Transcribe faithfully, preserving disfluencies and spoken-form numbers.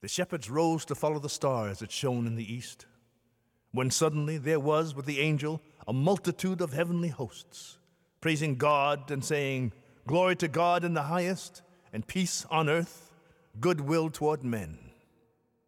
The shepherds rose to follow the star as it shone in the east, when suddenly there was with the angel a multitude of heavenly hosts, praising God and saying, "Glory to God in the highest, and peace on earth, goodwill toward men."